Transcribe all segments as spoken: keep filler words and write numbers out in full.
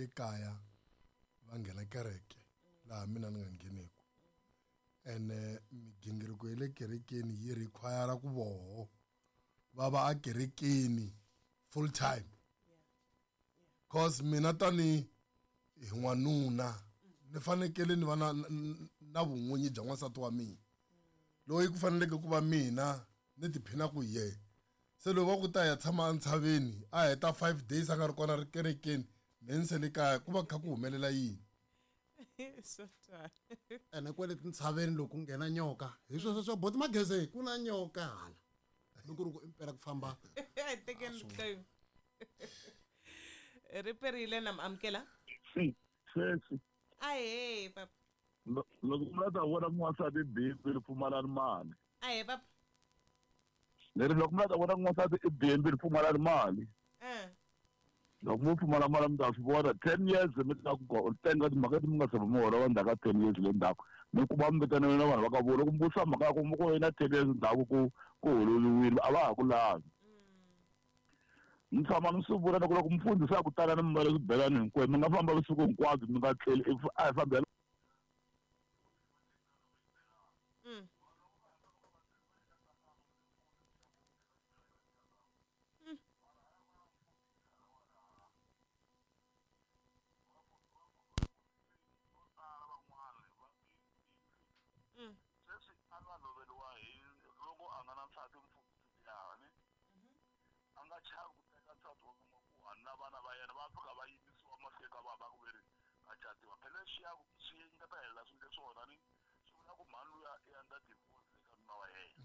le kaya va nghena kereke laha mina ni nga ngheneki ene migingiriko ya le kerekeni yi require ku voho va va a kerekeni full time cause mina tani hi n'wanuna ni fanekele ni va na na vun'winyi bya n'wansati wa mina loyi ku faneleke ku va mina ni tiphina ku ye se loko va ku ta ya tshama entshaveni a heta five days a nga ri kona ri kerekeni mense le kaya ku va kha ku humelela yini ene kwale tintshaveni loko nghena nyoka hi sweswo swo boti mageze ku na nyoka hala loko ri ku impela ku famba tekeni riperile nam amkela si sesi ahe papa loko mi ta vona n'wansati bindzu ri pfumala mali ahe papa leri loko mi ta vona n'wansati i bindzu ri pfumala mali loko mu pfumala mali mi ta swi vona ten years mi ta ku tenga timhaka leti mi nga tshama mi hola va ndzhaka ten years le ndzhaku mi kuma mi vitanile na vanhu va ka vona loko mi vutisa mhaka ya ku mi ko na ten years ndzhaku ku ku hololiwile a va ha ku lavi ni tshama ni swi vula loko loko mi fundzisa ku tala ni mbale swibelani hinkwenu mi nga famba vusiku hinkwabyo mi nga tleli a hi fambela sesi a nga loveriwa hi loko a nga na nsati mfundisi yani a nga chavi ku teka nsati wa kuma ku hani na vana va yena va fika va yimisiwa mahlweni ka vava ku ve ri a catiwa phela swi ya swi nga ta helela swi leswi swona ni swi vula ku mhani luya i endla divorce eka nuna wa yena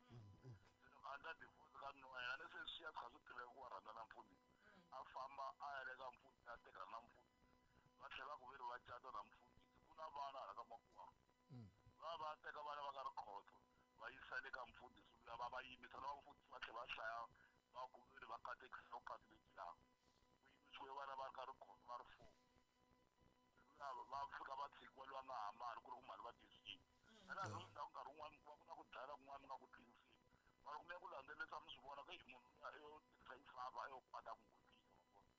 a endla divorce ka nuna wa yena ni se swi ya kha swi tiveka ku wa rhandza na mfundisi a famba a ya le ka mfundisi a tekana na mfundisi va tlhela ku ve ri va cata na mfundisi ku na vana hala ka makuwa va va teka vana va nga ri khoto va yisa le ka mfundisi luya va va yimisa na vamfundisi va tlhela va hlaya va ku ve ri va katekisa vukati lebyiya ku yimisiwe vana va ri ka ri khoto va ri four va fika va tshikiwa luva nga hambani ku ri ku mali va dyisini ena swo swi ndhaku nkarhi wun'wani ku va ku na ku dlala kun'wana mi nga ku tlinisini mara ku mi ya ku landzelerisa mi swi vona ka hi munhu luya yo tirhisa yifava yo pata ku ngutisa ma vona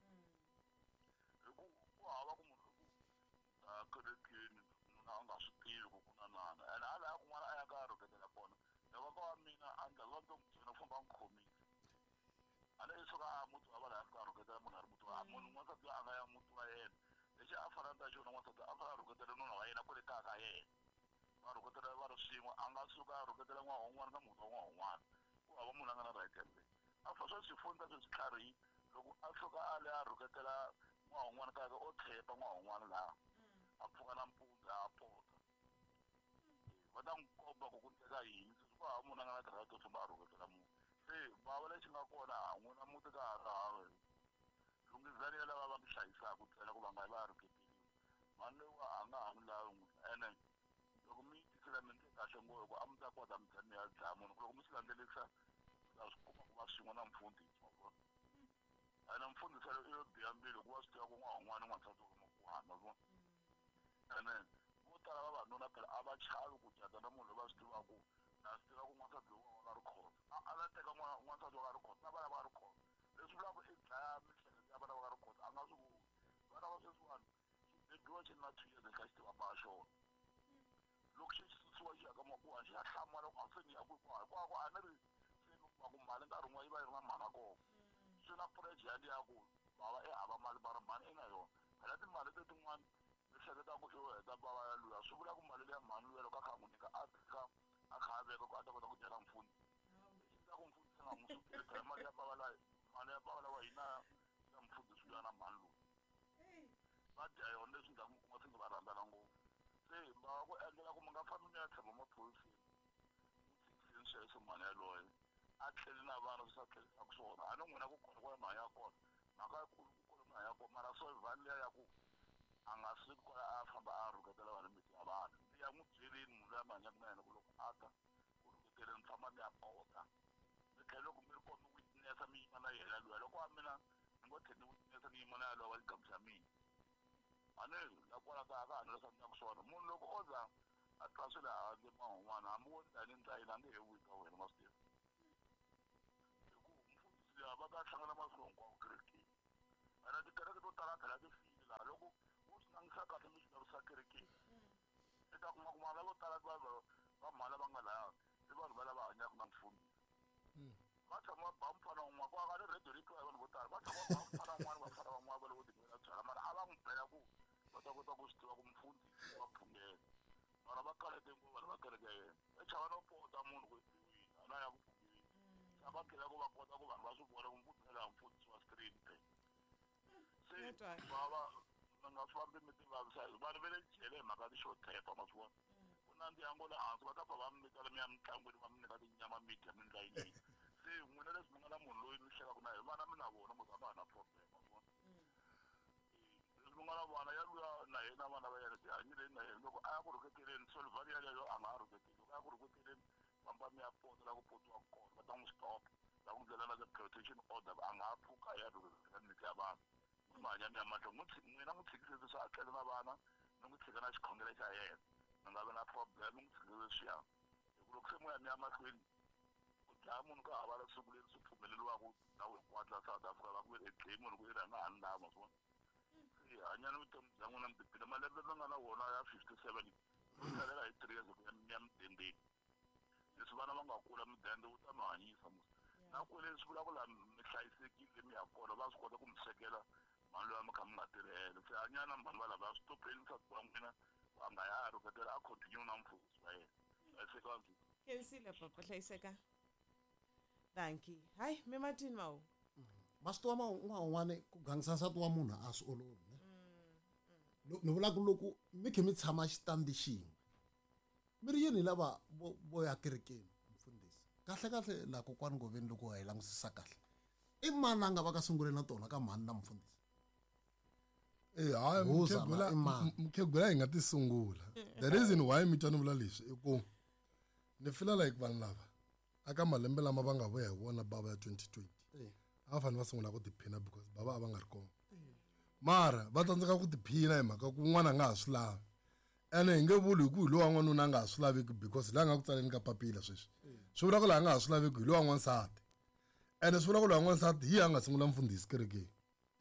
hi ku ku hava ku munhu loku a kerekeni munhu a nga swi tivi ku ku na nana ene a laya kun'wana a ya ka a rhuketela kona loko ka wa mina a ndla lwa to n'wi byela famba n'wi khomile a le suka a muti wa va laya ka a rhuketela munhu a ri muti wa munhu n'wansati a nga ya muti wa yena lexi a fanele ta xona n'wansati a fanele a rhuketela nuna wa yena kwale kaya ka yena va rhuketela va ri swin'we a nga suka a rhuketela n'wana wun'wana ka muti wa n'wana wun'wana ku hava munhu a nga na right embe a fa swa swifundza sweswi tlharihi loko a suka a le a rhuketela n'wana wun'wana kaya o tshepa n'wana wun'wana laha a pfuka na mpundza a pota va ta n'wi komba ku ku teka yini sweswi ku hava munhu a nga na tirhati to famba a rhuketela munhu se vava lexi nga kona n'wina muti ka ha ri hava lunghisani ya lava va mi hlayisaka ntsena ku va nga va rhuketeliwi mani loyiwa a nga ha mi lavi n'wina ene loko mi tisela mi ndle kahle ngopfu ku a mi ta kota mi tshama mi ya dlaya munhu ku loko mi swi landzelerisa ta swi kuma ku va swin'we na mfundhisi ma vona ene mfundhiselo i yo biha mbilu ku va swi tiva ku n'wana wun'wana n'wansati wa makuhani ma vona ene vo tala vavanuna phela a va chavi ku cata na munhu loyi va swi tivaku na swi tiva ku n'wansati loyi wa nga ri khoto a la teka n'wansati wa nga ri khoto na vana va nga ri khoto leswi vulaka i dlaya mihleketo ya vana va nga ri khoto a nga swi voni vana va sweswiwani xi bebiwa xi ri na two years kha xi tiva ba xona loko xi susiwa xi ya ka makuhani xi ya hlamala ku a se ni ya ku hinkwayo hinkwako a ni ri se ni kuma ku mali nkarhi wun'wana yi va yi ri na mhana kona swi na pureje yaliya ku bava i hava mali mara mhani i na yona phela timali letin'wana mi hleketaku i yo heta bava ya luya swi vula ku mali leya mhani luya loko a kha a n'wi nyika a tika a kha a veka ku a ta kota ku dyela mfundi lexi endlaku mfundi se nga n'wi sukeli phela mali ya bava layi mali ya bava lawa hina ya mfundhisi luya na mhani lowu va dya yona leswi ndlaku mi kuma se nge va rhandzana ngopfu se va ku endlela ku mi nga fambi mi ya tshama maphoriseni mi tshikiseni sweswo mali yaloye a tlheli na vana swi sa tlhelisaka swona a ni n'wina ku kona kwale mhanya kona mhaka yikulu ku kule mhanya kona mara so vhani liya ya ku a nga swi kwala a famba a rhuketela vanhu miti ya vanhu ni ya n'wi byeleni munhu loyi a mi hanyaka na yena ku loko a ta ku rhuketeleni tshama mi ya bota mi tlhela loko mi ri kona mi witnessa mi yima na yena luya loko a mina ni ngo tlhela ni witnessa ni yima na yalowa va xigamu xa mina a ni la kwala kaya ka hanyela swa ndyaku swona munhu loko o za a twa swi le handle mahun'wana hambi wo tani ndzayini a nge he wi ka wena ma swi tiva hi ku mfundhisi liya va ta hlangana masiku hinkwawo kerekeni ene tikereke to tala phela ti file laha ekerekeni i ta kuma kuma lavo tala va va mhala va nga laya i vanhu va lava hanyaka na mfundisi va tshama va ba mfana wun'wana ku aka ni radio ri twa hi vanhu vo tala va tshama va ba mfana wun'wana vafana van'wana va le ku tingela byala mara a va n'wi byela ku va ta kota ku swi tiva ku mfundisi wa phungela mara va kalete ngopfu vanhu va kereke yena i chava no pota munhu ku ebiwini a na ya ku phungeleni a va kela ku va kota ku vanhu va swi vona ku mfundisi wa mfundisi wa screen te se va va nga fambi mi tivavisa vanhu va le jele hi mhaka ti-short tape ma swi vona ku na ndyangu le hansi va ta pfa va mi nyika le mi ya mitlangwini va mi nyika tinyama midya mi ndla yini se n'wina leswi mi nga na munhu loyi mi hlekaka na hi vana mi na vona mu tshama na problem ma swi vona leswi mi nga na vona ya luya na yena vana va yena ti hanyileni na yena loko a ya ku rhuketeleni solivhali yaleyo a nga ha rhuketeli loko a ya ku rhuketeleni famba mi ya pota la ku potiwa kona va ta n'wi stop va n'wi byela na the protection order a nga ha pfuka ya rhuketela miti ya vanhu mi hanya mi ya mahlweni n'wina n'wi tshikile leswi a tlele na vana ni n'wi tshika na xikhongelo xa yena mi nga vi na problem mi n'wi tshikile leswiya hi ku loko se mi ya mi ya mahlweni ku dlaya munhu ka hava siku leri swi pfumeleriwaka ndhawu hinkwato la South Africa va ku ve edlayi munhu ku yiri a nga ha ni lava ma swona se hanyani vutomi bya n'wina mi bibile malembe mi nga na wona ya fifty seven mi tlhelela hi three years ku ya mi ya midendeni leswi vana va nga kula midende wu ta mi hanyisa mu na kwele swi vula ku laha mi hlayisekile mi ya kona va swi kota ku mi swekela mali loyi mi kha mi nga tirhela se hanyana vanhu va lava swi topeni nsati wa n'wina a nga ya rhuketela a continue na mfundisi wa yena hlayiseka ndzi Kensile papa hlayiseka thank you hayi mi matini mawo ma swi tiva man'wana un'wana ku gangisa nsati wa munhu a swi olovi ne ni vula ku loko mi khe mi tshama xitandi xin'we mi ri yini lava vo ya kerekeni mfundisi kahle kahle laha kokwani Ngoveni loko hi langusisa kahle i mani a nga va ka sungule na tona ka mhani na mfundisi Eh hayi mkhegula mkhegula hi nga ti sungula the reason why mi twa ni vula leswi i ku ni feel like vanhu lava aka malembe lama va nga vuya hi vona bava ya twenty twenty a va fanele va sungula ku tiphina because bava a va nga ri kona mara va tsandzeka ku tiphina hi mhaka ku n'wana a nga ha swi lavi ene hi nge vuli hi ku hi lowa n'wanuna a nga ha swi laveki because laha nga ku tsaleni ka papila sweswi swi vula ku laha a nga ha swi laveki hi lowa n'wansati ene swi vula ku lowa n'wansati hi a nga sungula mfundhisi kerekeni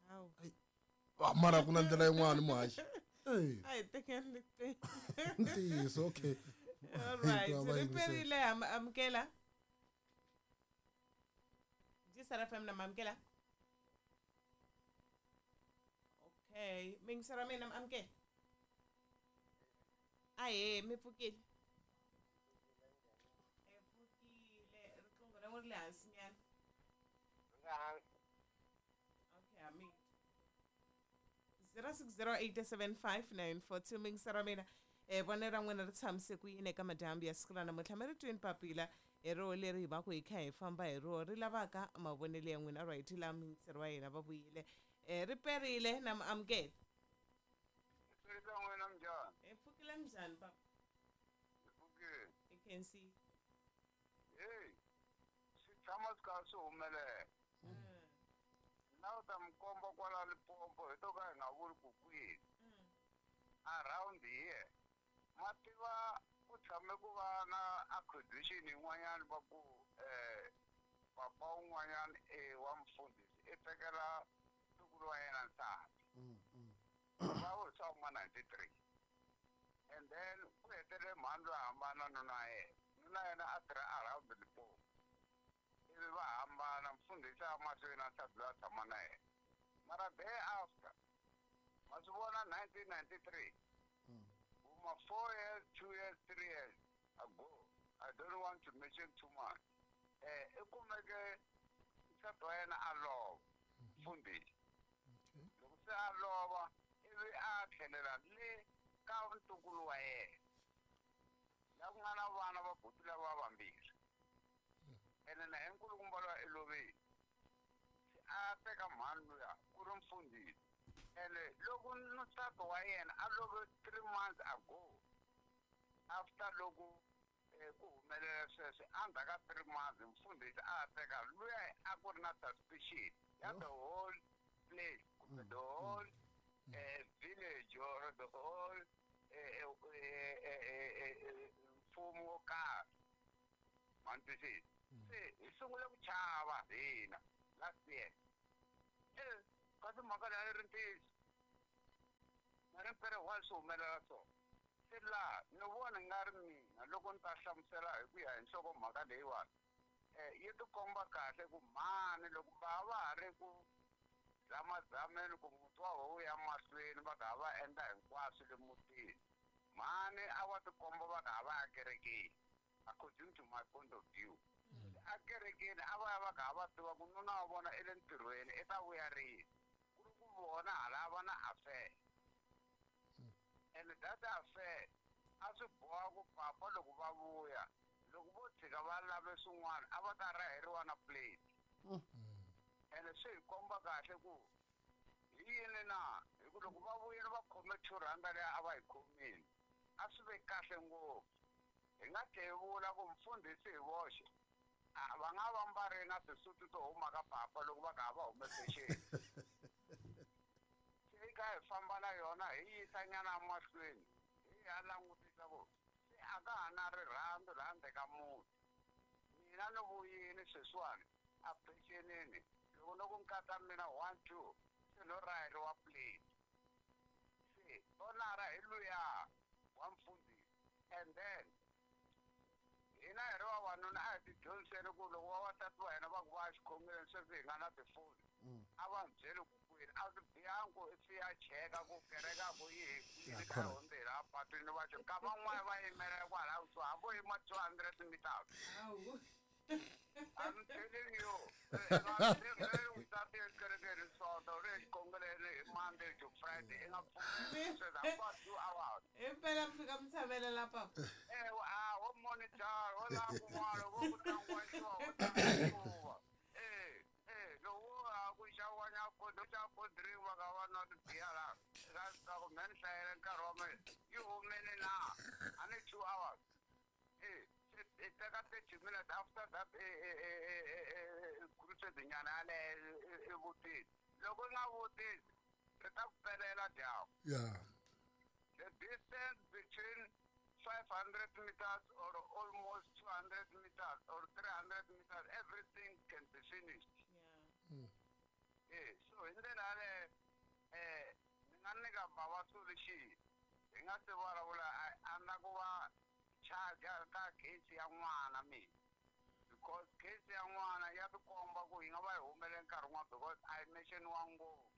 mara ku na ndlela yin'wana muhaxi a hi tekeni ntiyiso okay alright ri perile amukela Gisara F M na amukela okay mingisara mina amukela aye mi pfukile e pfukile riqingho ra n'wina ri le hansi nyana okay ami zero six zero eight seven five nine four two mingisara mina eh vona ra n'wina ri tshamise ku yini eka madyambu ya siku ra namuntlha mi ri twini papila hi ro leri hi va ku hi kha hi famba hi ro ri lavaka mavonelo ya n'wina right laha mingiseri wa hina va vuyile eh ri perile na muamukeli Sirisa n'wina njhani hi pfukile njhani papa pfukile hi khensi hey swi tshama swi kha swi humelela na u ta mi komba kwala Limpopo hi to ka hi nga vuli ku kwihi around here ma tiva ku tshame ku va na accusation yin'wanyana va ku eh papa un'wanyana e wa mfundhisi i tekela ntukulu wa yena nsati va vurisa ma ninety-three and then ku hetele mhani loyi hambana nuna wa yena nuna yena a tirha around Limpopo ivi va hambana mfundhisi a mahlweni na nsati loyi a tshama na yena mara day after ma swi vona nineteen ninety-three uma four years two years three years ago I don't want to mention too much eh i kumeke nsati wa yena a lova mfundhisi loko se a lova ivi a tlhelela le ka ntukulu wa yena la ku nga na vana va buti lava vambirhi ene na hi nkulukumba loyi i loveni se a teka mhani luya ku ri mfundhisi ene loko nsati wa yena a love three months ago after loko ku humelela sweswo endzhaku ka three months mfundhisi a teka luya a ku ri na suspicion ya the whole place kumbe the whole village or the whole mfumo wo karhi mantwisisi se hi sungule ku chava hina last year eh kasi mhaka leyi ri ntiyiso mara ni mpere wa swi humelela so se laha ni vona nga ri mina loko ni ta hlamusela hi ku ya hi nhlokomhaka leyiwani um yi tikomba kahle ku mhani loko va va ha ri ku zamazameni ku muti wa howu ya mahlweni va kha va endla hinkwaswo le mutini mhani a va tikomba va kha va ya kerekeni according to my point of view a kerekeni a va ya va kha va tiva ku nuna wa vona i le ntirhweni i ta vuya rini ku ri ku vona hala va na affair and that affair a swi boha ku papa loko va vuya loko vo tshika va lave swin'wana a va ta raheriwa na plate ene swi hi komba kahle ku hi yini na hi ku loko va vuyile va khome two rhanda leyi a va hi khomile a swi ve kahle ngopfu hi nga tlhe hi vula ku mfundhisi hi voxe a va nga va mbari na tisuti to huma ka papa loko va kha va hume pexeni se hi kha hi famba na yona hi yisanyana mahlweni hi ya langutisa ku se a ka ha na rirhandzu laha ndzeni ka muti mina ni vuyini sweswiwani a pexenini loko no ku nkata mina one two se no raheriwa plate se tonara hi luya wa mfundhisi and then hina hi ri vavanuna a hi ti dyondziseni ku loko vavasati va hina va ku va ya xikhongweni sweswi hi nga na tifoni a va byeli ku kwini a swi bihangi ku swi ya cheka ku kereka ku yi yini ka hundze laha patwini va xo ka van'wani va yimela kwalaha kusuhi hambi u yima two hundred meters I'm telling you nsati ekerekeni sonto ri exikhongeleni hi Monday to Friday i nga pfumeli sweswi about two hours impela mi fika mi tshamelela papa ewa a wo monitor wo la kun'wana vo ku tlangiwa xiwa wo tlangiwa eh eh loko a ku xaviwanya kodo xa kodrink va kha va nwa tibiya laha ka swa ku me ni hlayele nkarhi wa mina yi humele na a ni two hours eh it teka thirty minutes after that khurusetinyana yaleyo evutini loko i nga vutisi ri ta ku pelela dyambu Yeah. the distance between five hundred meters or almost two hundred meters or three hundred meters everything can be finished eh so in ndlela yaleyo eh ni nga nyika bava solution hi nga se vulavula a na ku va charger ka case ya n'wana mina because case ya n'wana ya tikomba ku yi nga va yi humele nkarhi n'wana because a yi mexeniwa ngopfu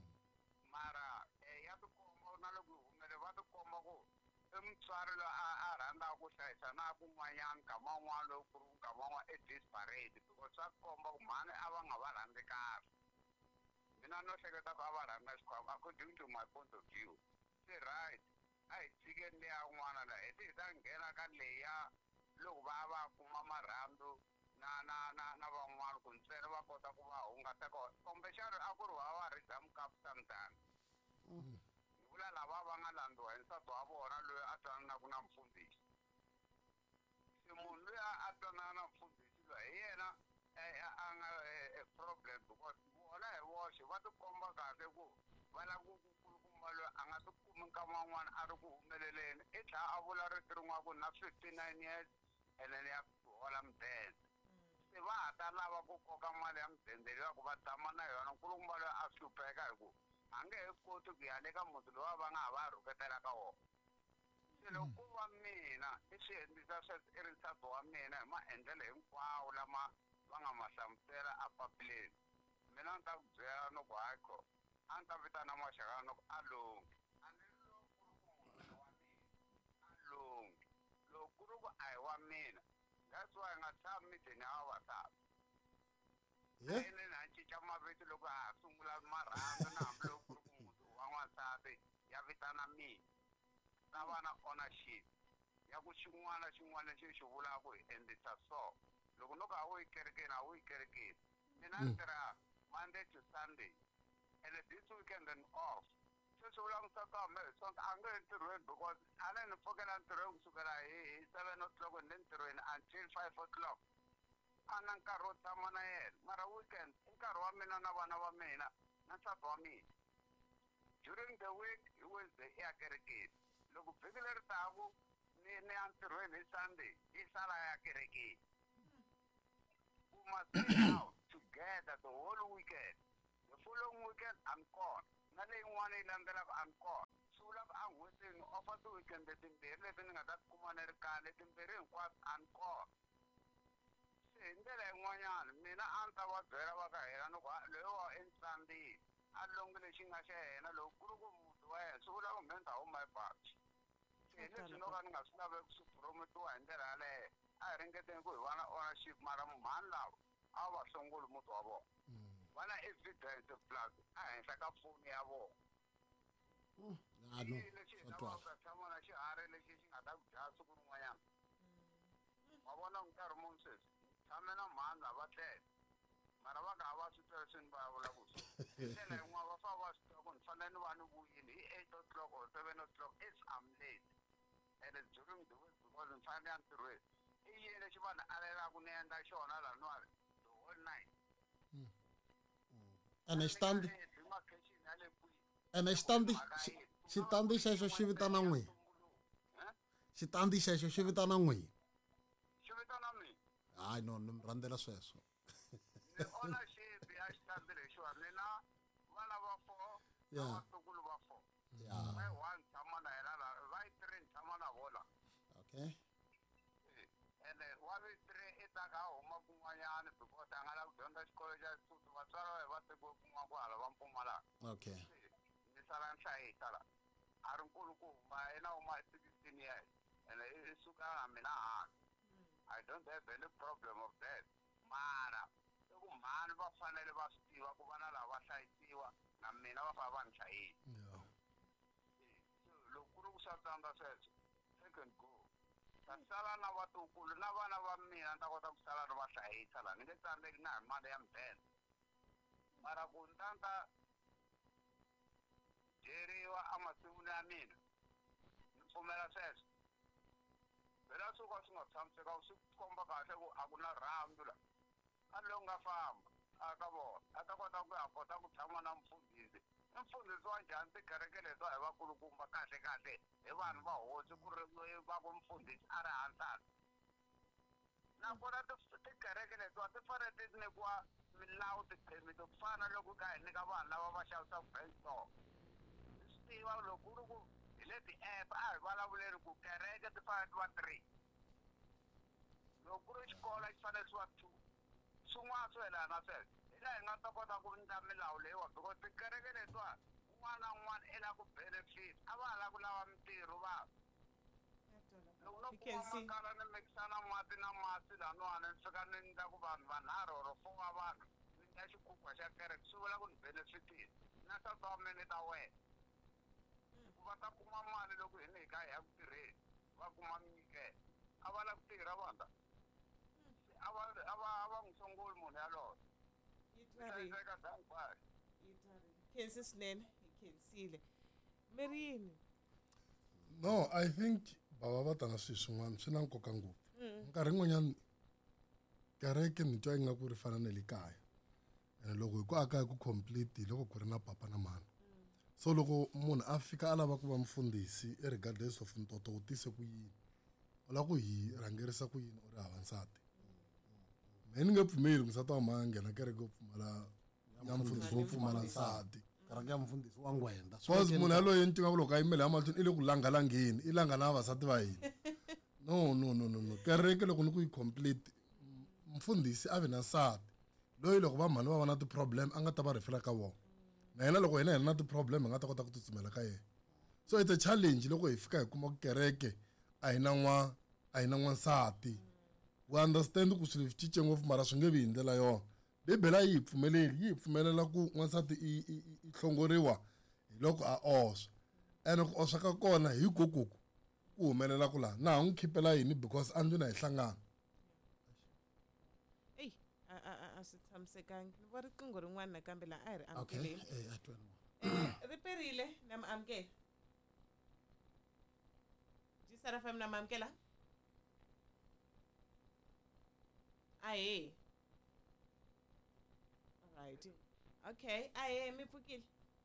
mara eh ya tikomba na loko yi humele va tikomba ku i mutswari loyi a a rhandzaka ku hlayisa na kun'wanyana nkama wun'wana lowu ku ri nkama wun'wana i disparate because swa tikomba ku mhani a va nga va rhandzi kahle mina no hleketa ku a va rhandza xikwama according to my point of view se right a hi tshikeni leya n'wana la hi hi ta nghena ka leya loko va va kuma marhandzu na na na na van'wana ku ntsena va kota ku va hungasa kona kumbexana a ku ri va va risa mukapu samtani ni vula lava va nga landziwa hi nsati wa vona loyi a twananaku na mfundhisi se munhu loyi a twanana na mfundhisi loyi hi yena a nga problem because vona hi voxe va tikomba kahle ku va lava ku kulukumba loyi a nga tikumi nkama n'wana a ri ku humeleleni i tlhela a vula rito rin'wana ku na fifty nine years ene ni ya hola mudende se va ha ta lava ku koka mali ya mudende leyi va ku va tshama na yona nkulukumba loyi a hlupheka hi ku a nge he koti ku ya le ka muti loyi va nga ha va rhuketela ka wona se loko ku va mina i swi endlisa sweswo i ri nsati wa mina hi maendlelo hinkwawo lama va nga ma hlamusela a papileni mina ni ta ku byela no ku hayiko a ni ta vitana maxakana no ku a longi a ni lokulukumba wa mina a longi loko ku ri ku a hi wa mina that's why hi nga tshami mideni ya vavasati Yeah. ene na cinca mavito loko ha sungula marhandzu na hambi loko ku ri ku muti wa n'wansati ya vitana mina na vana ownership ya ku xin'wana xin'wana lexi xi vulaka hi endlisa so loko no ka a wu yi kerekeni a wu yi kerekeni mina ni tirha Monday to Sunday and this weekend and off se swi vula nsati wa mehe sonto a nge entirhweni because a ni ni pfukela ntirhweni kusukela hi hi seven o'clock ni le ntirhweni until five o'clock a na nkarhi wo tshama na yena mara weekend i nkarhi wa mina na vana va mina na nsati wa mina during the week hi Wednesday i ya kerekeni loko vhiki leri taku ni ni ya ntirhweni hi Sunday i sala ya kerekeni we must be out together the whole weekend the following weekend I'm gone na leyin'wana yi landzelaka I'm gone swi vula ku fa ti-weekend timbirhi leti ni nga ta tikuma ni ri kaya leti timbirhi hinkwato a ni kona. Se hi ndlela yin'wanyana mina a ni ta va byela va ka hina ni ku loyi wa entsandini a longi lexi nga xa yena loko ku ri ku muti wa yena swi vula ku mina ni ta huma hi babyi. Se hi leswi no ka ni nga swi laveki swi purometiwa hi ndlela yaleyo a hi ringeteni ku hi va na ownership mara mhani lava a va hlongoli muti wa vona. Va na evidence plus a henhla ka foni ya vona. Ah, no, lexi hi swa twala. lavaka tshama na xiharhi lexi xi nga ta ku dlaya siku rin'wanyana. Wa vona nkarhi muni sweswi tshame na mhani lava tele mara va ka va swi twela swi ni vulavula ku hi ndlela yin'wana va fane va swi tiva ku ni fanele ni va ni vuyini hi eight o'clock or seven o'clock if I'm late and it's during the week because ni fanele ya ntirhweni. I yini lexi vanhu alelaka ni endla xona laniwani the whole night. ene xitandi ene xitandi xi- xitandi xexo xi vitana n'wina xitandi xexo xi vitana n'wina xi vitana mina hayi no ni mi rhandzela sweswo ni ownership ya xitandi lexiwani ni na vana va four na Yeah. vatukulu va four. ya va yi one tshama na yena la va yi three ni tshama na vona. okay ene wa vi three i ta ka a huma kun'wanyana because a nga lavi ku dyondza xikolo xa xisuti vatswari va ye va tekiwe kun'wana kwahala va Mpumalanga. okay ni sala ni hlayisa la a ri nkulukumba yena huma sixteen years ene i suka na mina hansi. I don't have any problem of that mara i ku mhani va fanele va swi tiva ku vana lava va hlayisiwa na mina va fane va ni hlayisa. Yeah. So loko ku ri ku swa tsandza sweswo take and go ta sala na vatukulu na vana va mina ni ta kota ku sala ni va hlayisa la ni nge tsandzeki na hi mali ya mudende mara ku ni ta ni ta dyeriwa emasin'wini ya mina ni pfumela sweswo vhela swo ka swi nga tshamiseka swi komba kahle ku a ku na rhambu la a loyi nga famba a ka vona a ta kota ku ya kota ku tshama na mfundhisi i mfundhisi wa njhani tikereke letiwa hi vakulukumba kahle kahle hi vanhu va hosi ku ri loyi va ku mfundhisi a ri hansani nakona ti- tikereke letiwa ti fanele ti nyikiwa milawu tiphemiti ku fana loko ka hi nyika vanhu lava va xavisaka brandstore swi tiva loko ku ri ku hi le ti-app a hi vulavuleri ku kereke ti fanele ti va three loko ku ri xikolo xi fanele swi va two swin'wana swo yelana na sweswo hi laha hi nga ta kota ku nyika milawu leyiwa because tikereke letiwa un'wana na un'wana i lava ku benefit a va ha lava ku lava mintirho va loko no You kuma can see. makala ni mikisana mati na masi laniwani ni fika ni ndla ku vanhu vanharhu or four wa vanhu ni ndla xikukwa xa kereke swi vula ku ni benefitile na ta twa minute ta wena ku va ta kuma mali loko hi ni hi ka hi ya ku tirheni va kuma minyikelo a va lava ku tirha vanhu la a va a va a va n'wi songoli munhu yaloye Yitwari, hlayiseka dankwayo yitwari. Kensi swinene, hi khensile. Mirini. No, I think bava va ta na swilo swin'wana swi na nkoka ngopfu. Mm. Nkarhi wun'wanyana kereke ni twa ingaku ri fana na le kaya ene loko hi ku aka hi ku complete loko ku ri na papa na mani so loko munhu a fika a lava ku va mfundhisi regardless of ntoto wu tise ku yini u lava ku hi rhangerisa ku yini u ri hava nsati me ni nge pfumeli ku nsati wa mhani a nghena kereke yo pfumala ya mfundhisi wo pfumala nsati kereke ya mfundhisi wa ngwenda because munhu yaloye ni tiva ku loko a yimele emahlweni i le ku langalangeni i langa na vavasati va hina no no no no no kereke loko ni ku yi complete mfundhisi a vi na nsati loyi loko va mhani va va na ti-problem a nga ta va rhefela ka vona na yena loko hina hi ri na ti-problem hi nga ta kota ku tsutsumela ka yena so it's a challenge loko hi fika hi kuma ku kereke a hi na n'wa a hi na n'wansati we understand ku swilo swi cince ngopfu mara swi nge vi hi ndlela yona bibele a yi hi pfumeleli yi hi pfumelela ku n'wansati i i- i- i hlongoriwa hi loko a oswa ene ku oswa ka kona hi gogoku ku humelela ku laha na ha n'wi khipela yini because a ndzi na hi hlangana Eyi, a a a a swi tshamisekangi. Ni vo riqingho rin'wana nakambe laha a hi ri okay amukeleni. eh a twela Eh, ri perile na mi amukela. G R F M na mi amukela. Ahee. Alright. Okay, ahee mi pfukile.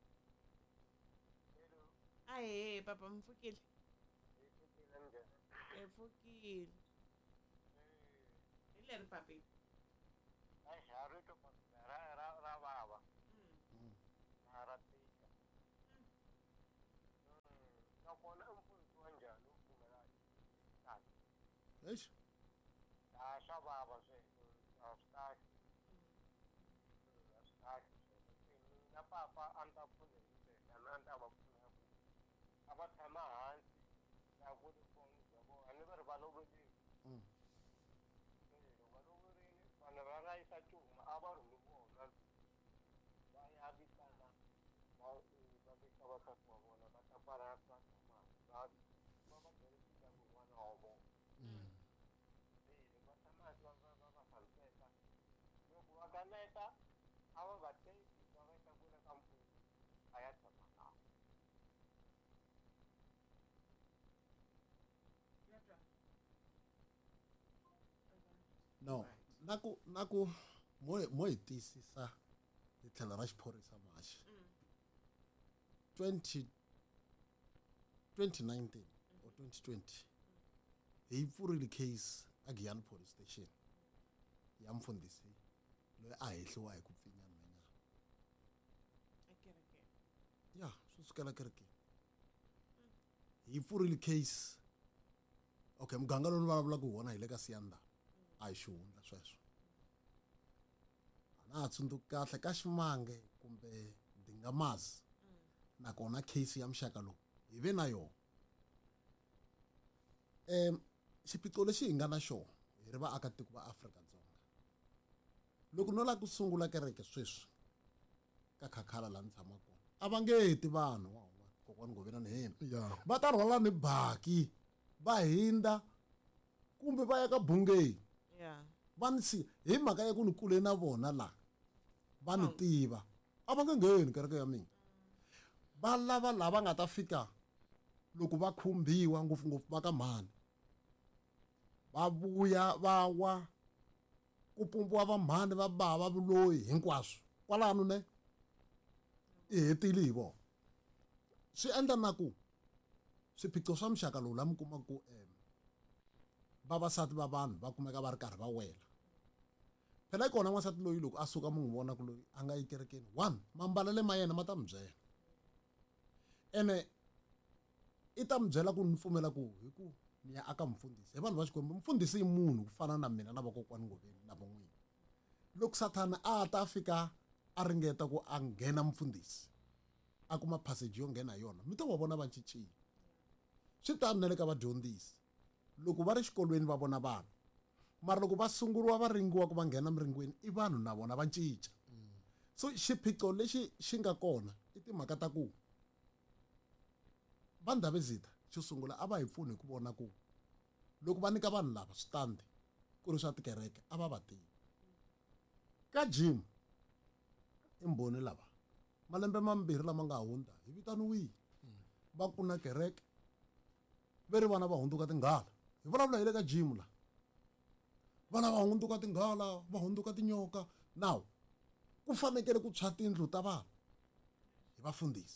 Ahee papa mi pfukile. Hi pfukile. Hi leri papeni. a rito ra ra ra vava Mm. na ra tika nakona i mfundhisi eish Ah, swa vava sweswo a swi kahle a swi kahle sweswo na papa a ni ta pfuna hi ndlela na ni ta va pfuna ku a va tshama hansi laha ku ri foni bya vona a ni va ri va loverile Mm. loko va loverile vanhu va nga yisa cuma a va rhumi vona va ya vitana va va vita vasati va vona va ta pfala va tshama va va va byerisile ku n'wana wa vona va tshama hansi va va va hlamusela loko va kaneta a va va teki va va yisa kule ka mfumo a ya tshama laha no naku naku mo mo hi tiyisisa hi tlhelo ra xiphorisa maxi twenty twenty nineteen or twenty twenty hi pfurile case a Giyani police station ya mfundhisi loyi a hehliwa hi ku pfinya nhwanyana ya swi sukela kerekeni hi pfurile case okay muganga lowu ni vulavulaka hi wona hi le ka Siyanda a hi xihundla sweswo a na ha tsundzuki kahle ka Ximange kumbe Dingamazi nakona case ya muxaka lowu hi ve na yona um xiphiqo lexi hi nga na xona hi ri vaakatiko va Afrika-Dzonga loko no lava ku sungula kereke sweswi ka Khakhala laha ni tshama kona a va nge heti vanhu kokwani Govina ni hina ya va ta rhwala ni baki va hindza kumbe va ya ka Bungeni Yeah. va ni si hi mhaka ya ku ni kule na vona laha va ni tiva a va nge ngheni kereke ya mina va lava lava nga ta fika loko va khumbiwa ngopfungopfu va ka mhani va vuya va wa ku pumbiwa va mhani va ba va vuloyi hinkwaswo kwalano ne i hetile hi vona swi endla na ku swiphiqo swa muxaka lowu la mi kuma ku um vavasati va vanhu va kumeka va ri karhi va wela phela kona n'wansati loyi loko a suka mi n'wi vona ku loyi a nga yi kerekeni one mambalele ma yena ma ta mi byela ene i ta mi byela ku ni pfumela ku hi ku ni ya aka mfundhisi hi vanhu va Xikwembu mfundhisi i munhu ku fana na mina na vakokwani Goveni na van'wini loko Sathana a ta fika a ringeta ku a nghena mfundhisi a kuma passage yo nghena yona mi ta va vona va cincile swi tani na le ka vadyondzisi loko va ri xikolweni va vona vanhu mara loko va sunguriwa va ringiwa ku va nghena miringweni i vanhu na vona va cinca so xiphiqo lexi xi nga kona i timhaka ta ku va Ndabezitha xo sungula a va hi pfuni hi ku vona ku loko va nyika vanhu lava switandi ku ri swa tikereke a va va tivi ka Jim i mbhoni lava malembe mambirhi lama nga hundza hi vitaniwile va kuna kereke ve ri vana va hundzuka tinghala hi vulavula hi le ka Jim la vana va hundzuka tinghala va hundzuka tinyoka now ku fanekele ku tshwa tindlu ta vanhu hi vafundhisi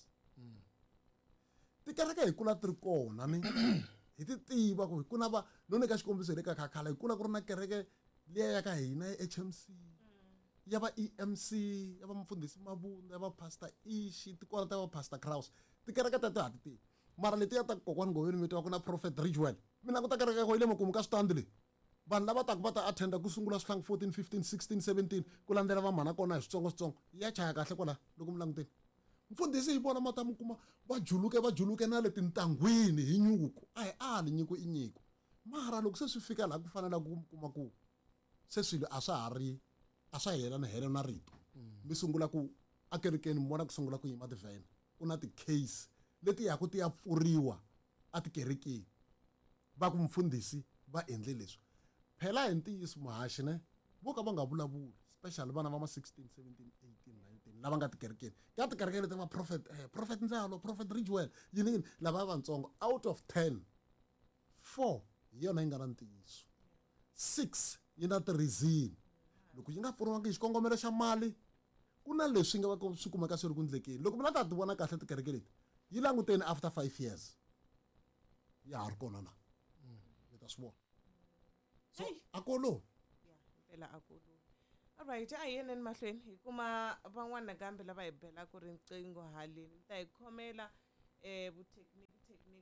tikereke hi kula ti ri kona ni hi ti tiva ku hi ku na va no nyika xikombiso hi le ka Khakhala hi kula ku ri na kereke liya ya ka hina ya H M C ya va E M C ya va mfundhisi Mabunda ya va pastor Ishi tikona ta va pastor Kraus tikereke ta ti ha ti tivi mara letiya ta kokwani Goveni mi tiva ku na prophet Ridgewell mina ku ta kereke ko ile makumu ka switandi leyi vanhu lava taku va ta attenda ku sungula swihlangi fourteen fifteen sixteen seventeen ku landzela va mhana kona hi switsongoswitsongo ya chaya kahle kwala loko mi languteni mfundhisi hi vona ma ta mi kuma va juluke va juluke na le tintangwini hi nyuku a hi ali nyiko i nyiko mara loko se swi fika laha ku fanela ku kuma ku se swilo a swa ha ri a swa hela na hela na rito mi sungula ku akerekeni mi vona ku sungula ku yima tivhene ku na ti-case leti ya ku ti ya pfuriwa a tikerekeni va ku mfundhisi va endle leswi phela hi ntiyiso muhaxi ne vo ka va nga vulavuli especially vana va ma sixteen seventeen eighteen nineteen lava nga tikerekeni ka tikerekeni leti va prophet eh, prophet Ndzalo prophet Ridgewell yini yini lava vatsongo out of ten four hi yona yi nga na ntiyiso six yi na ti-reason loko yi nga pfuriwangi hi xikongomelo xa mali ku na leswi nga va swi kumeka swi ri ku ndlekeni loko mina ta ti vona kahle tikereke leti yi languteni after five years ya ha ri kona na mi ta swi vona so akolo Yeah, impela akulu. All right, a hi yeneni mahlweni hi kuma van'wana nakambe lava hi belaka riqingho haleni ta hi khomela eh vuthekiniki technique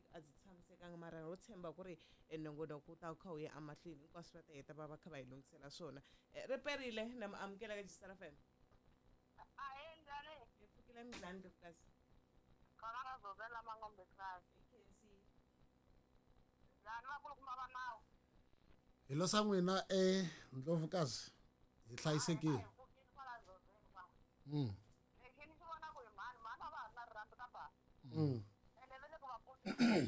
a byi tshamisekanga mara ro tshemba ku ri e nongonoko wu ta wu kha wu ya amahlweni hinkwaswo va ta heta va va kha va hi lunghisela swona Eh, ri perile na mi amukela ka Jisara F M Ahee njhani? hi pfukile njhani Ndlovukazi Khona na Zozela Mangombekhazi. hi khensi Njhani va kulukumba va nawu? hi lo sa n'wina eNdlovukazi hi hlayisekile Hi pfukile kwala Zozela kwala. Mm, Lexi ni xi vonaku hi mhani mhani a va ha ri na rirhandzu ka bava. mm, Ende ve le ku va pfuxa.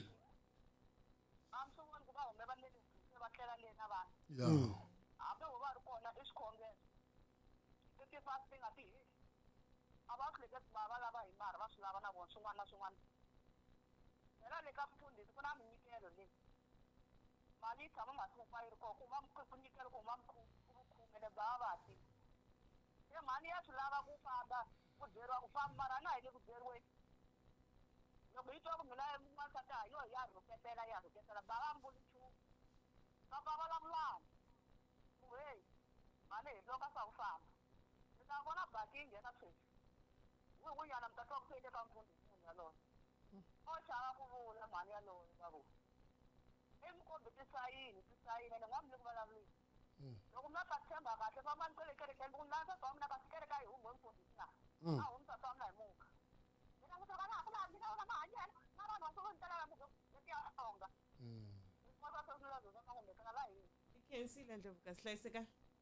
A mi swi voni ku va hume va le le va tlela le na vana. ya mm. Hambi ho va ri kona i xikhongelo. Ti fasi ti nga ti heli. A va swi hleketi va va lava hi mara va swi lava na vona swin'wana na swin'wana. Hela le ka mfundhisi ku na minyikelo leyi. Mali yi tshama masiku hinkwayo yi ri kona ku va ku nyikela ku huma khume le bava va ti. Se mali ya swi lava ku famba ku byeriwa ku famba mara na hi le ku byeriweni. Loko yi twa ku mina n'wansati ha yo ya rhuketela ya rhuketela bava mbuli nchumu. Va va vulavulana. Ku heyi mali hi loko sa ku famba. Mi ta vona baki yi nghena sweswi. Wi wun'wana mi ta twa ku fele ka mfundhisi munhu yaloye. O chava ku vula mali yaloye va vona. I mi kombi tisayini tisayini ende nga mi le ku vulavuleni. Loko mi nga ta tshemba kahle famba ni kwele kerekeni ku na swa mina ka kereke a hi hume mfundhisi na. Mm. A humisa swa mina hi muka. Mina ku toka na ku na mina una mahanyelo na vanhu va ku ntela mu leti ya onga. Mo swa swa swa swa ngombe kana la hi. hi khensile Ndlovukazi hlayiseka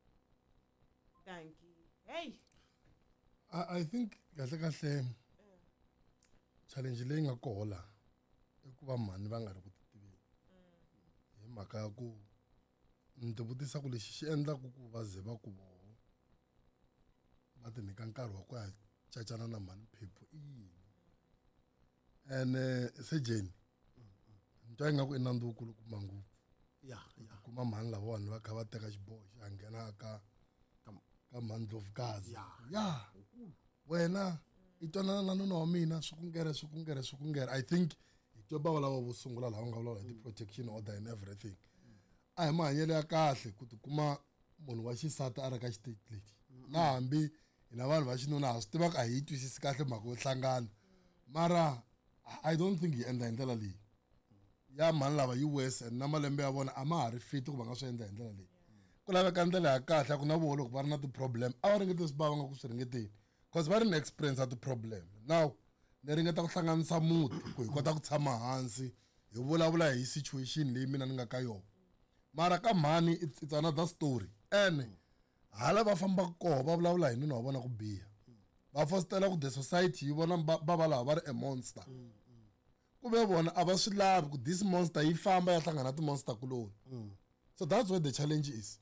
danki hey I, I think kahle kahle challenge leyi nga kohola i ku va mhani va nga ri ku ti tiveni hi mhaka ya ku ni ti vutisa ku lexi xi endlaku ku va ze va ku voho va ti nyika nkarhi wa ku ya cacana na mhani phepho i yini ene se Jane ni twa ingaku i nandzu wukulu kuma ngopfu ya ya kuma mhani lavawani va kha va teka xiboho xi ya nghena ka ka mhani Ndlovukazi Ya. ya wena i twanana na nuna wa mina swi ku ngere swi ku ngere swi ku ngere I think hi twa va valava vo sungula laha va nga vulavula hi ti-protection order and everything a hi mahanyelo ya kahle ku tikuma munhu wa xisati a ri ka xiteti lexi na hambi hina vanhu va xinuna ha swi tivaka a hi yi twisisi kahle mhaka yo hlangana mara I don't think hi endla hi ndlela leyi ya mhani lava yi west and na malembe ya vona a ma ha ri fit ku va nga swi endla hi ndlela leyi ku laveka ndlela ya kahle ya ku na voho loko va ri na ti-problem a va ringete swi bava nga ku swi ringeteni because va ri na experience ya ti-problem now ni ringeta ku hlanganisa muti ku hi kota ku tshama hansi hi vulavula hi situation leyi mina ni nga ka yona mara ka mhani it's, it's another story ene hala va fambaka koho va vulavula hi nuna wa vona ku biha va fositela ku the society yi vona va va lava va ri a monster ku ve vona a va swi lavi ku this monster yi famba ya hlangana na ti-monster kuloni so that's where the challenge is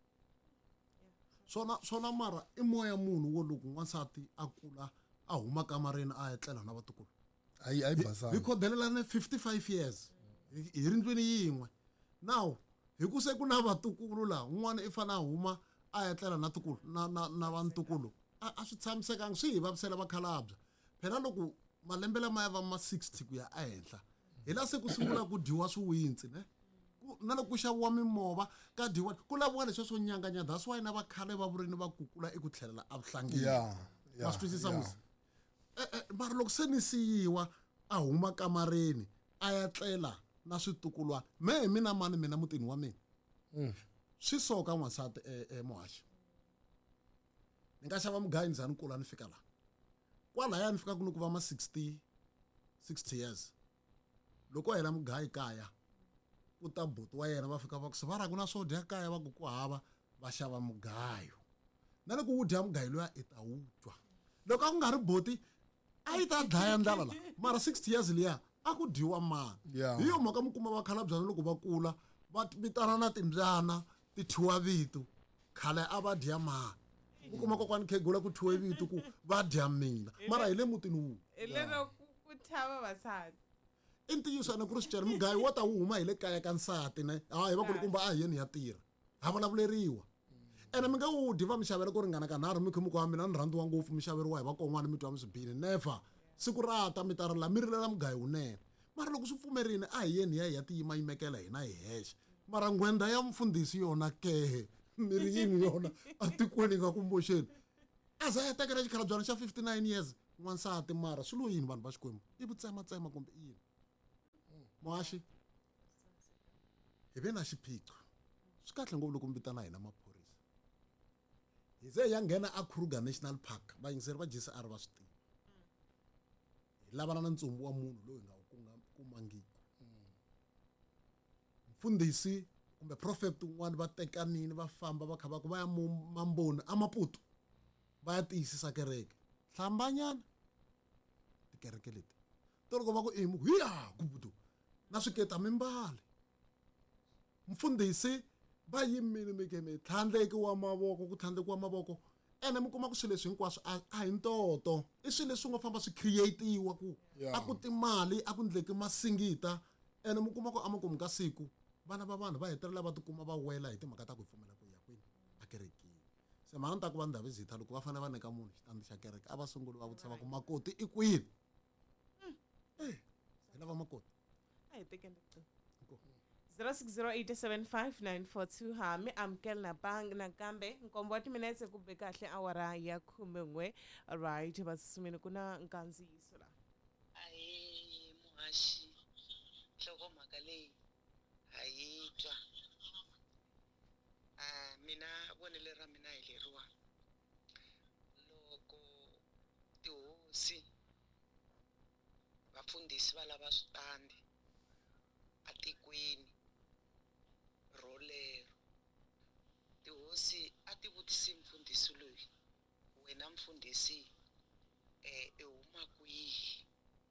swona swona mara i moya munhu wo loko n'wansati a kula a huma kamareni a etlela na vatukulu a yi a yi hi basanga khodelelane fifty-five years hi hi ri ndlwini yin'we now hi ku se ku na vatukulu laha un'wana i fane a huma a etlela na tukulu na na na vantukulu a a swi tshamisekanga swi hi vavisela vakhalabya phela loko malembe lama ya va ma sixty ku ya ehenhla hi la se ku sungula ku dyiwa swiwintsi ne Ku- na loko ku xaviwa mimovha ka dyiwa ku laviwa leswi swo nyanganya that's why na vakhale va vurini va kukula eku tlhelela avuhlangeni ya ma swi twisisa ya. musi Eh, eh, mara loko se ni siyiwa a huma kamareni a ya tlela na switukulwana me hi mina mani mina mutini wa mina Mm. swi soka n'wansati emuhaxi ni nga xava mugayi ni za ni kula ni fika laha kwalaya ni fikaku ni ku va ma sixty sixty years loko hela mugayi kaya ku ta buti wa yena va fika va ku se va ra ku na swo dya kaya va ku ku hava va xava mugayo na loko wu dya mugayo loya i ta wu twa loko a ku nga ri boti a yi ta dlaya ndlala la mara sixty years liya a ku dyiwa mani Yeah. hi yo mhaka mi kuma vakhalabyanyi loko va kula va vitana na timbyana ti thiwa vito khale a va dya mani mi kuma kokwani khegula ku thiwe vito ku va dya mina mara hi le mutini wu hi lero ku ku thava vasati i ntiyiso ane ku ri swicele mugayi wo ta wu huma hi le kaya ka nsati ne ha hi vakulukumba a hi yeni ya tirha ha vulavuleriwa ene mi nga wu dyi va mi xavela ku ringana ka nharhu mi khimuka wa mina ni rhandziwa ngopfu mi xaveriwa hi vakon'wana mi twa mi swi bini never siku ra ta mi ta rila mi rilela mugayi wunene mara loko swi pfumerini a hi yeni hi ya hi ya tiyimayimekela hina hi hexe mara ngwenda ya mfundhisi yona kehe miri yini yona a tikweni nga ku mboxeni a za ya tekela xikhalabyanyi xa fifty-nine years n'wansati mara swi lo yini vanhu va xikwembu i vutsematsema kumbe i yini Moashi hi ve na xiphiqo swi kahle ngopfu loko mi vitana hina maphorisa hi ze ya nghena a Kruger National Park vayingiseri va J C R va swi tiva hi lavana na ntsumbu wa munhu loyi nga ku nga kumangiki mfundhisi kumbe prophet un'wana va tekanini va famba va kha va ku va ya mamboni a Maputo va ya tiyisisa kereke hlambanyana tikereke leti to loko va ku emu hiya gubudu na swiketa mimbale mfundhisi va yimile mikeme tlhandleki wa mavoko ku tlhandleki wa mavoko ene mi kuma ku swilo leswi hinkwaswo a hi ntoto i swilo leswi nga famba swi create-iwa ku a ku timali a ku ndleki masingita ene mi kuma ku amakumu ka siku vana va vanhu va hetelela va tikuma va wela hi timhaka ta ku pfumela ku ya kwini a kerekeni se mara ni ta ku va ndhawu visita loko va fanele va nyika munhu xitandi xa kereke a va sunguli va vutisa va ku makoti i kwini eh hi lava makoti Ai tekende zero six zero eight seven five nine four two ha mi amukela na bang na kambe nkombo wa timinetse ku be kahle awara ya khume n'we right vasusumeni ku na nkandziyiso la ayi muhashi hloko mhaka leyi ha yi twa ah mina vonele ra mina hi leriwa loko tihosi vafundhisi va lava switandi atikweni rolero tihosi a ti vutisi mfundhisi loyi wena mfundhisi eh e huma kwihi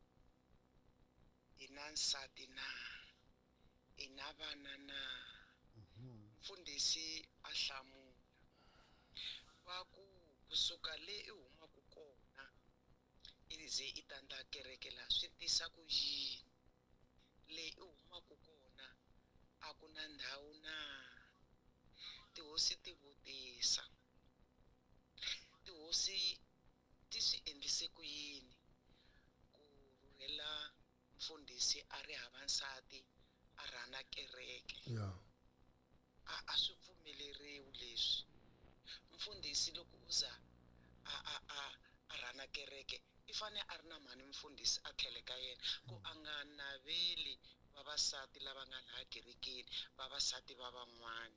ina nsati na ina vana na mfundhisi a hlamula va ku kusuka le i humaku kona ize i tandza kereke la swi tisa ku yini le i humaku kona a ku na ndhawu na tihosi ti vutisa tihosi ti swi endlise ku yini ku rhurhela mfundhisi a ri hava nsati a rhana kereke yeah a a swi pfumeleriwi leswi mfundhisi loko uza a a a a rhana kereke i fane a ri na mhani mfundhisi a tlhele ka yena ku a nga naveli vavasati lava nga laha kerekeni vavasati va van'wana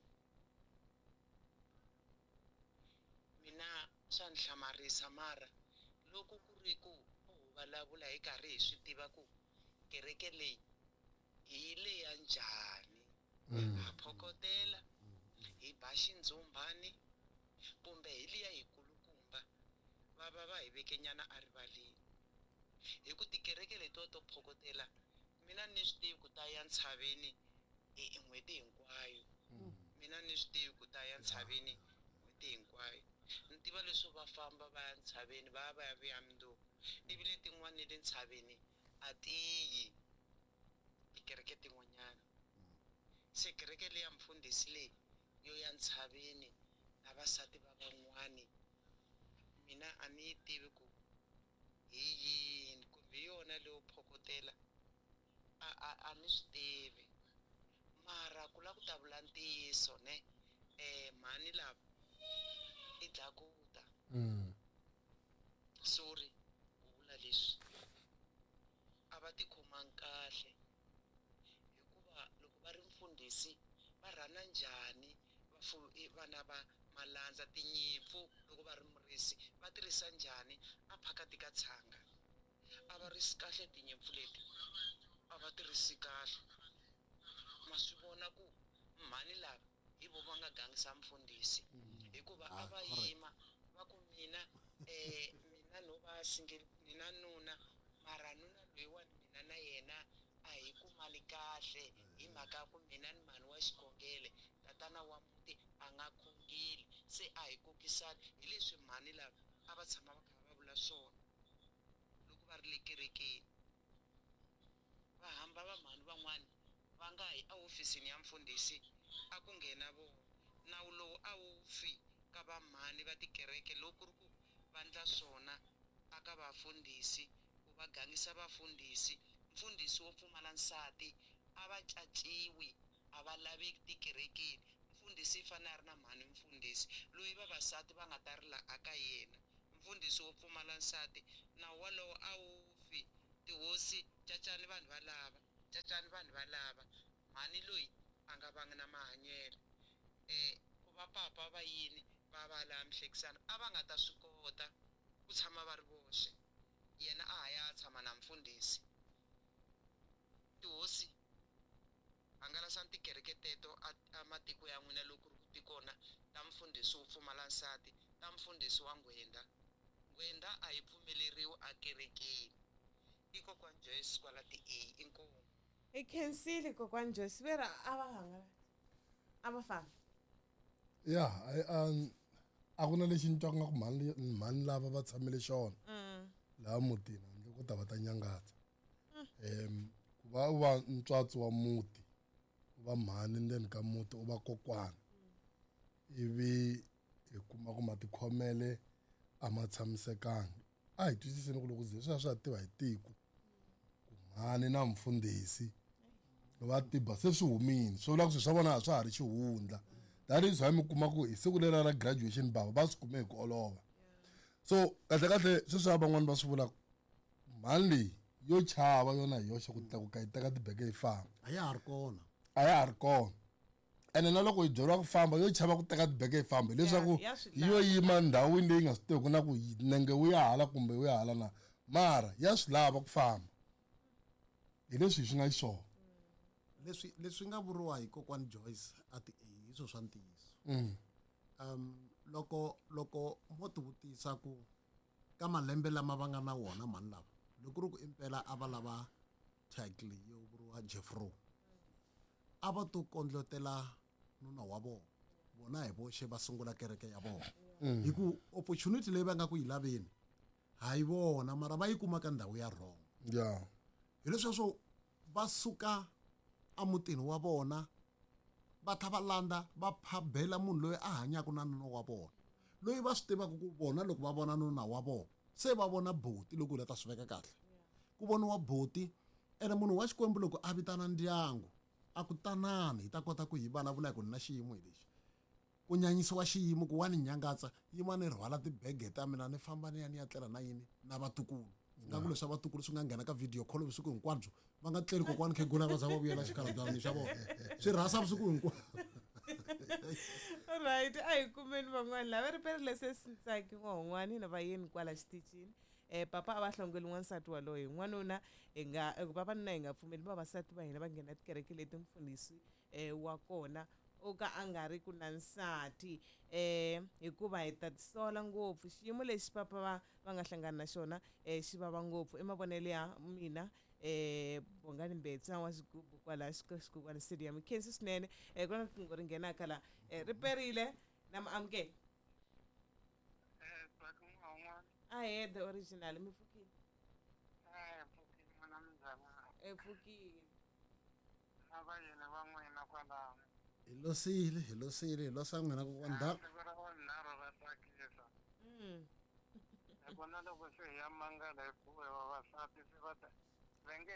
mina swa ni hlamarisa mara loko ku ri ku u vulavula hi karhi hi swi tiva ku kereke leyi hi le ya njhani ha phokotela hi ba xindzumbani kumbe hi liya hi kulukumba va va va hi veke nyana a rivaleni hi ku tikereke leto to phokotela mina ni swi tivi ku ta ya ntshaveni hi n'hweti hinkwayo mina ni swi tivi ku ta ya ntshaveni n'hweti hinkwayo ni tiva leswo va famba va ya ntshaveni va ya va ya vuya mundzuku ivi le tin'wana ni le ntshaveni a tiyi tikereke tin'wanyana se kereke leya mfundhisi leyi yo ya ntshaveni na vasati va van'wani mina a ni yi tivi ku hi yini kumbe yona leyo phokotela a a a ni swi tivi mara ku la ku ta vula ntiyiso ne eh mhani lava i dlakuta sorry ku vula leswi a va ti khomangi kahle hikuva loko va ri mfundhisi va rhana njhani vana va malandza tinyimpfu loko va ri murisi va tirhisa njhani a phakati ka tshanga a va risi kahle tinyimpfu leti a va tirhisi kahle ma swi vona ku mhani lava hi vo va nga gangisa mfundhisi hikuva a va yima va ku mina eh mina no va single mina nuna mara nuna loyiwani mina na yena a hi kumali kahle hi mhaka ku mina ni mhani wa xikongele tatana wa muti a nga khongeli se a hi kokisani hi leswi mhani lava a va tshama va kha va vula swona loko va ri le kerekeni va hamba va mhani van'wani va nga hi a hofisini ya mfundhisi a ku nghena vona nawu lowu a wu fi ka va mhani va tikereke loko ri ku va ndla swona aka vafundhisi ku va gangisa vafundhisi mfundhisi wo pfumala nsati a va caciwi a va laveki tikerekeni mfundhisi i fanele a ri na mhani mfundhisi loyi vavasati va nga ta rila aka yena mfundhisi wo pfumala nsati nawu walowo a wu fi tihosi cacani vanhu valava cacani vanhu valava mhani loyi a nga vangi na mahanyelo um ku va papa va yini va va laha mihlekisana a va nga ta swi kota ku tshama va ri voxe yena a ha ya tshama na mfundhisi tihosi hangalasani tikereke teto amatiko ya n'wina loko ri ku tikona ta mfundhisi wo pfumala nsati ta mfundhisi wa Ngwenda Ngwenda a yi pfumeleriwi a kerekeni i kokwani Joyce kwala ti-A inkomu I khensile kokwani Joyce vera a va hangala a va famba ya a ku na lexi ni twaka nga ku mhani mhani lava va tshamile xona laha mutini handle ko ta va ta nyangatsa um ku va u va ntswatsi wa muti u va mhani ndzeni ka muti u va kokwana ivi hi kuma ku matikhomele a ma tshamisekanga a hi twisiseni ku loko ze swi swi tiva hi tiko ku mhani na mfundhisi va tiba se swi humini swi vula ku swi swa vona a swa ha ri xihundla that is why mi kuma ku hi siku leri ra graduation bava va swi kume hi ku olova so kahle kahle sweswi van'wani va swi vula mhani leyi yo chava yona hi yoxe ku tlakuka yi teka tibeke yi famba a ya ha ri kona a ya ha ri kona ene na loko hi byeriwa ku famba yo chava ku teka tibeke yi famba hileswaku yo yima ndhawini leyi nga swi tiviku na ku nenge wu ya hala kumbe wu ya hala na mara ya swi lava ku famba hi leswi hi swi nga xiswona leswi leswi nga vuriwa hi kokwani Joyce a ti hi swo swa ntiyiso um loko loko mo ti vutisa ku ka malembe lama va nga na wona mhani lava loko ri ku impela a va lava title yo vuriwa Jeffro a va to kondlotela nuna wa vona vona hi voxe va sungula kereke ya vona hi ku opportunity leyi va nga ku yi laveni ha yi vona mara va yi kuma ka ndhawu ya wrong ya hi leswiya va suka amutini wa vona va tha va landa va phabela munhu loyi a hanyaka na nuna wa vona loyi va swi tivaka ku vona loko va vona nuna wa vona se va vona boti loko u leta swi veka kahle ku voniwa boti ene munhu wa Xikwembu loko a vitana ndyangu a ku tanani hi ta kota ku hi vulavula hi ku na xiyimo hi lexi ku nyanyisiwa xiyimo ku wa ni nyangatsa yima ni rhwala tibege ta mina ni famba ni ya ni ya tlela na yini na vatukulu nga ku leswi vatukulu swi nga nghena ka video call vusiku hinkwabyo va nga tleri kokwani khegula va za va vuyela xikalabyani xa vona swi rhasa vusiku hinkwabyo alright a hi kumeni van'wani lava ri perile se sintsaki n'wan'wani na vayeni kwala xitichini um papa a va hlongeli n'wansati waloyi n'wanuna hi nga vavanuna hi nga pfumeli vavasati va hina va nghena tikereke leti mfundhisi um wa kona o ka a nga ri ku na nsati um hikuva hi ta tisola ngopfu xiyimo lexi papa va va nga hlangana na xona um xi vava ngopfu i mavonelo ya mina um Bongani Mbetsa wa xigubu kwala xigubu stadium khensi swinene um ku na riqingho ri nghenaka laha um ri perile na mi amukela a he the original mi pfukile e pfukile na va yini va n'wina kwalaho hi losile hi losile hi losa n'wina kokwani da siku ra vunharhu ra tsakisa hi kona loko se hi ya mangala hi kuwe vavasati se va ta va nge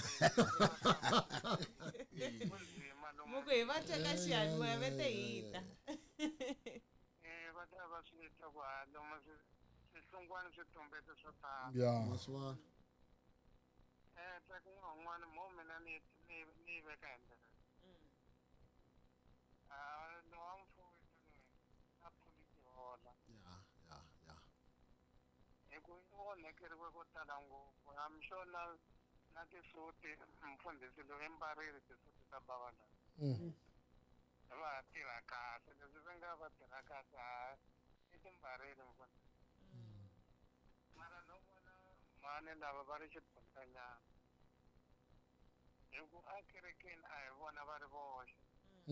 muku hi va teka xiyanimoya va te hita um va ta va swi ta ku ha lomu swihlungwana switumbeti swo tala ya maswa um tsaku n'wan'wana mo mina ni ni ni yi veka hi ndlela a lowu wa mfowethu loyi a phuli tihola ya ya ya hi ku i onhekeriwe ko tala ngopfu I'm sure na na tisuti mfundhisi loyi i mbarile tisuti ta bava lawa va tirha kahle leswi swi nga va tirha kahle ha i timbarile mfundhisi mara no vona mhani lava va ri xibundanyana hi ku a kerekeni a hi vona va ri voxe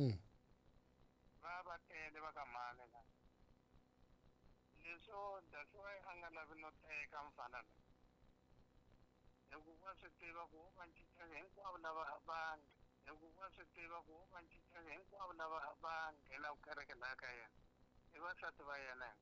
va va tele va ka mhani lava leswo that's why a nga lavi no teka mfana loyi hi ku wa swi tiva ku wo va cinca hinkwavo lava bangi hi ku wa swi tiva ku wo va cinca hinkwavo lava va nghena kereke laha ka yena i vasati va yena